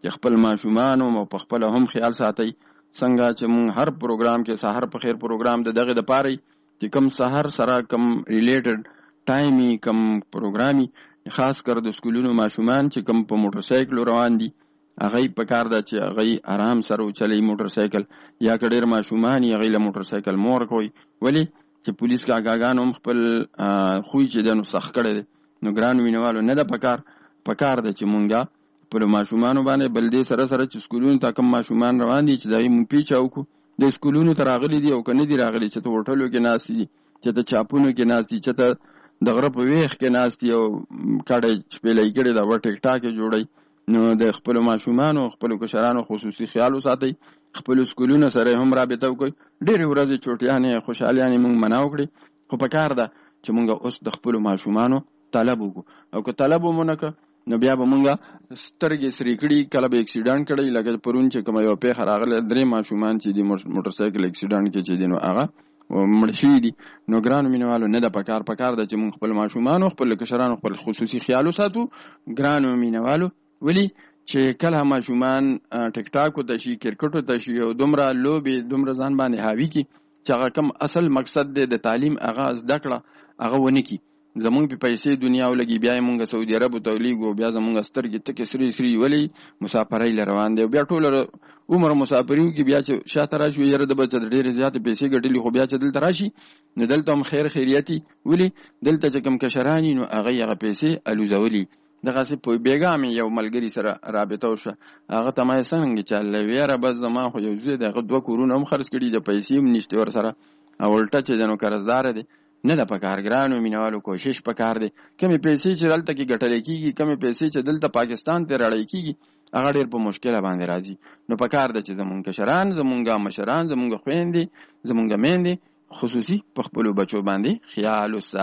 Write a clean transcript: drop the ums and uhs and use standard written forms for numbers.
چې خپل ماشومان او په خپل هم خیال ساتي. څنګه چې مونږ هر پروګرام کې سحر په خیر پروګرام د دغه د پاره چې کم سحر سره کم ریلیټډ ټایمي کم پروګرامي، خاص کر د سکولونو ماشومان چې کم په موټر سایکل روان دي هغه په کار ده چې هغه آرام سره چلی موټر سایکل، یا کډیر ماشومان هغه له موټر سایکل مور کوي. ولی چې پولیس کاګاګان هم خپل خوې چې دنو سخت کړي نو ګران وینوالو نه ده پکار ده چې مونږه په ماشومان باندې بل دې سره سره چې سکولونو ته کم ماشومان روان دي چې دای مون پیچاو کو د سکولونو ته راغلي دي او کنه دي راغلي چې ته هوټلو کې ناس دي، چې ته چاپونو کې ناس دي، چې ته د غره په ویخ کې ناس دي او کډه شپېلې کړي دا ور ټیک ټاک جوړي. نو د خپل ماشومان او خپل کشرانو خصوصي خیال وساتي، خپل سکولونو سره هم رابطه وکړي. ډېر ورځې چوټیانې خوشحالیانې مونږ مناو کړي، خو پکار ده چې مونږ اوس د خپل ماشومانو طلب وکړو، او که طلب ومنکه نو بیا به مونږه سترګې سری کړي. کله به اکسیډنټ کړي لکه پرون چې کوم یو پیښه راغله 3 ماشومان چې د موټر سایکل اکسیډنټ کې چې دینو هغه مړ شوي دي. نو ګرانو مینوالو نه ده پکار ده چې مونږ خپل ماشومان او خپل کشرانو خپل خصوصي خیال وساتو. ګرانو مینوالو ولی چې کله ماشومان ټیک ټاک ته شي، کرکټ ته شي او دومره لوبې دومره ځان باندې حاوی کی چې هغه کم اصل مقصد دی د تعلیم هغه زده کړه هغه ونه کی. زمونږ په پیسې دنیا ولګي، بیا مونږ سعودي عرب ته لیږو، بیا زمونږ سترګې تکې سری ولی مسافرۍ لروان دی، بیا ټول عمر مسافریو کې بیا چې شاته راشي یره د بچ ډېر زیات پیسې ګټلې، خو بیا چې دلته راشي نو دلته هم خیر خیریتی ولی دلته چې کم کشرانی نو هغه پیسې الوزولي. دغه سه په بیګامي یو ملګری سره رابطه وشه، هغه ته ما څنګه چل ویره بس زما خو یو زوی دغه 2 کورونه هم خرج کړي، د پیسې هم نشته ور سره او ولټه چې دنو قرضدار دي. نه د پکارګرانو مینوالو کوشش پکار دي، کمی پیسې چې دلته کې ګټل کیږي، کمی پیسې چې دلته پاکستان ته راړی کیږي هغه ډېر په مشکله باندې راځي. نو پکار ده چې زمونږ کشران، زمونږ مشران، زمونږ خويندې، زمونږ میندې خصوصي په خپل بچو باندې خیال وساتي.